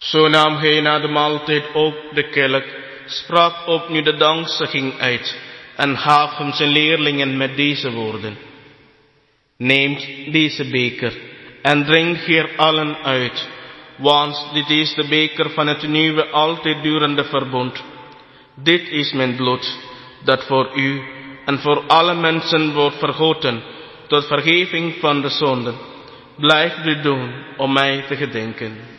Zo nam hij na de maaltijd ook de kelk, sprak opnieuw de dankzegging uit en gaf hem zijn leerlingen met deze woorden. Neemt deze beker en drink hier allen uit, want dit is de beker van het nieuwe, altijd durende verbond. Dit is mijn bloed, dat voor u en voor alle mensen wordt vergoten, tot vergeving van de zonden. Blijf dit doen om mij te gedenken.